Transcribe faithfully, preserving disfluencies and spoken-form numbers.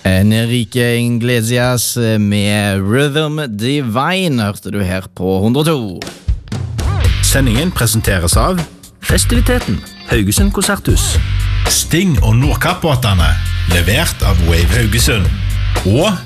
Enrique Iglesias med Rhythm Divine hørte du her på hundre og to. Sendingen presenteres av Festiviteten, Haugesund Konserthus. Sting og Nordkappbåtene, levert av Wave Haugesund. Og